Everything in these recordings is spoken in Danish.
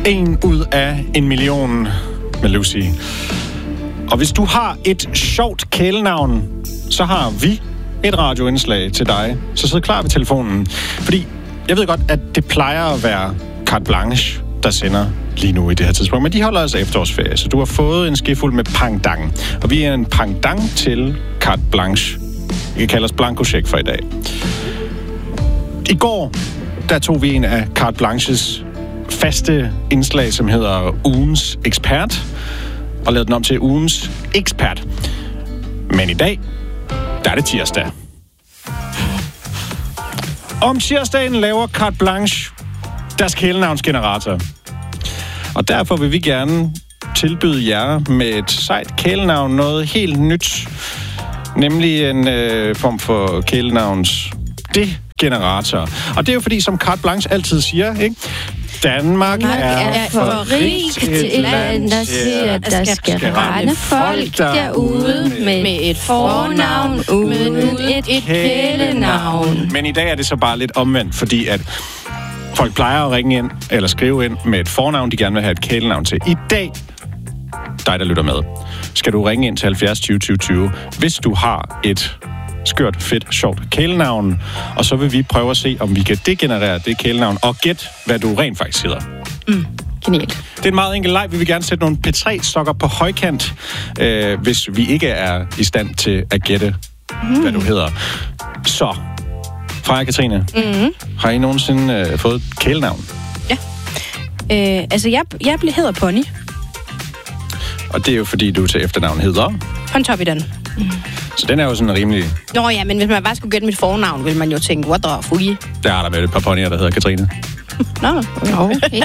1 ud af 1 million med Lucy. Og hvis du har et sjovt kælenavn, så har vi et radioindslag til dig. Så sid klar ved telefonen. Fordi jeg ved godt, at det plejer at være Carte Blanche, der sender lige nu i det her tidspunkt. Men de holder altså efterårsferie, så du har fået en skefuld med pangdang. Og vi er en pangdang til Carte Blanche. Vi kan kalde os blankocheck for i dag. I går, der tog vi en af Carte Blanches faste indslag, som hedder Ugens Ekspert, og lavede den om til Ugens Ekspert. Men i dag, der er det tirsdag. Om tirsdagen laver Carte Blanche deres kælenavnsgenerator. Og derfor vil vi gerne tilbyde jer med et sejt kælenavn noget helt nyt. Nemlig en form for kælenavns generator. Og det er jo fordi, som Carte Blanche altid siger, ikke? Danmark er for rigt et land, der siger, at der skal rende folk derude med et fornavn uden et kælenavn. Men i dag er det så bare lidt omvendt, fordi at folk plejer at ringe ind eller skrive ind med et fornavn, de gerne vil have et kælenavn til. I dag, dig der lytter med, skal du ringe ind til 70 20 20 20, hvis du har et skørt, fedt, sjovt kælenavn, og så vil vi prøve at se, om vi kan degenerere det kælenavn, og gætte, hvad du rent faktisk hedder. Genialt. Det er en meget enkel leg. Vi vil gerne sætte nogle P3-sokker på højkant, hvis vi ikke er i stand til at gætte, hvad du hedder. Så, Freja Katrine, har I nogensinde fået et kælenavn? Ja. Jeg hedder Pony. Og det er jo fordi, du til efternavn hedder? Pontoppidan. Så den er jo sådan rimelig... Nå ja, men hvis man bare skulle gætte mit fornavn, vil man jo tænke, what the fuck? Der er der med et par ponyer, der hedder Katrine. Nå, okay.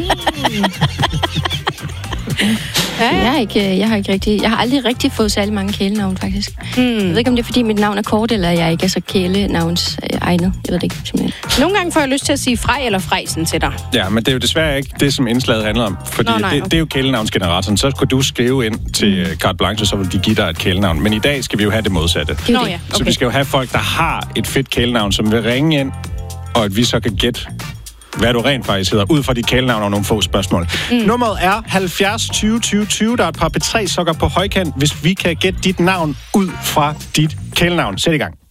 Jeg har aldrig rigtig fået særlig mange kælenavn, faktisk. Jeg ved ikke, om det er, fordi mit navn er kort, eller jeg ikke er så kælenavns egnet. Jeg ved det ikke, simpelthen. Nogle gange får jeg lyst til at sige Frej eller Frejsen til dig. Ja, men det er jo desværre ikke det, som indslaget handler om. Fordi det er jo kælenavnsgeneratoren. Så skulle du skrive ind til Carte Blanche, så vil de give dig et kælenavn. Men i dag skal vi jo have det modsatte. Okay. Så vi skal jo have folk, der har et fedt kælenavn, som vil ringe ind, og at vi så kan gætte, hvad du rent faktisk hedder, ud fra dit kælenavn og nogle få spørgsmål. Nummeret er 70 20 20 20. Der er et par P3-sokker på højkant, hvis vi kan gætte dit navn ud fra dit kælenavn. Sæt i gang.